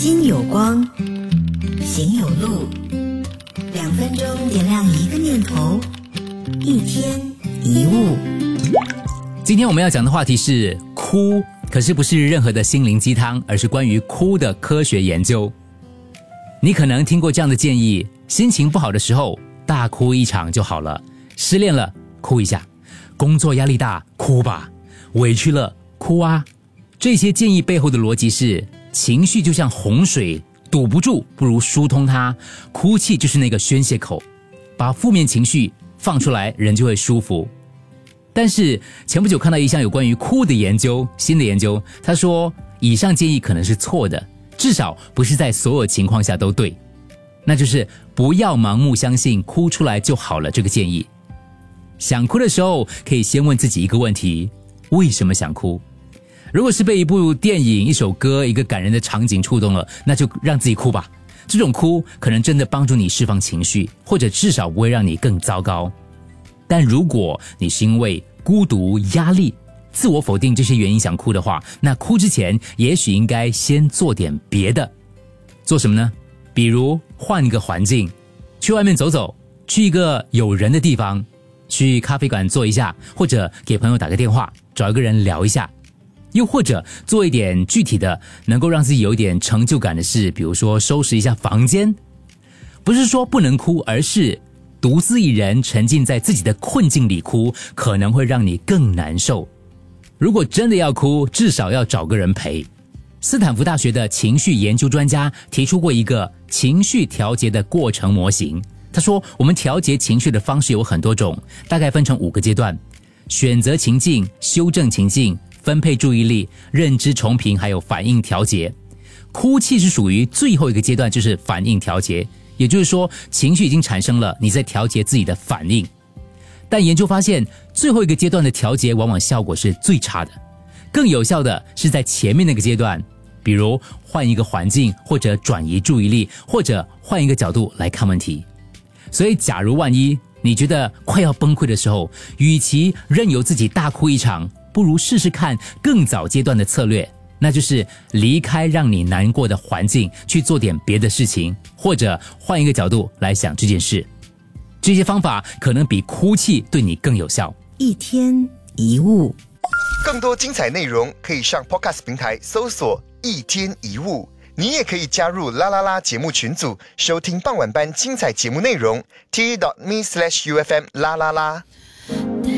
心有光，行有路，2分钟点亮一个念头，一天一物。 今天我们要讲的话题是哭，可是不是任何的心灵鸡汤，而是关于哭的科学研究。你可能听过这样的建议，心情不好的时候大哭一场就好了，失恋了哭一下，工作压力大哭吧，委屈了哭啊。这些建议背后的逻辑是，情绪就像洪水，堵不住不如疏通它，哭泣就是那个宣泄口，把负面情绪放出来，人就会舒服。但是前不久看到一项有关于哭的研究，新的研究，他说以上建议可能是错的，至少不是在所有情况下都对。那就是不要盲目相信哭出来就好了这个建议。想哭的时候可以先问自己一个问题，为什么想哭？如果是被一部电影、一首歌、一个感人的场景触动了，那就让自己哭吧。这种哭可能真的帮助你释放情绪，或者至少不会让你更糟糕。但如果你是因为孤独、压力、自我否定这些原因想哭的话，那哭之前也许应该先做点别的。做什么呢？比如换一个环境，去外面走走，去一个有人的地方，去咖啡馆坐一下，或者给朋友打个电话，找一个人聊一下。又或者做一点具体的能够让自己有一点成就感的事，比如说收拾一下房间。不是说不能哭，而是独自一人沉浸在自己的困境里哭，可能会让你更难受。如果真的要哭，至少要找个人陪。斯坦福大学的情绪研究专家提出过一个情绪调节的过程模型。他说，我们调节情绪的方式有很多种，大概分成5个阶段：选择情境、修正情境、分配注意力、认知重评，还有反应调节。哭泣是属于最后一个阶段，就是反应调节，也就是说情绪已经产生了，你在调节自己的反应。但研究发现，最后一个阶段的调节往往效果是最差的，更有效的是在前面那个阶段，比如换一个环境，或者转移注意力，或者换一个角度来看问题。所以假如万一你觉得快要崩溃的时候，与其任由自己大哭一场，不如试试看更早阶段的策略，那就是离开让你难过的环境，去做点别的事情，或者换一个角度来想这件事。这些方法可能比哭泣对你更有效。 一天一物， 更多精彩内容可以上 Podcast 平台搜索一天一物。你也可以加入啦啦啦节目群组，收听傍晚班精彩节目内容。t.me/UFM 啦啦啦。